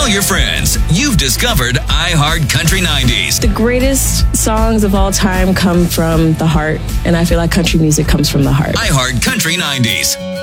Tell your friends you've discovered iHeart Country 90s. The greatest songs of all time come from the heart, and I feel like country music comes from the heart. iHeart Country 90s.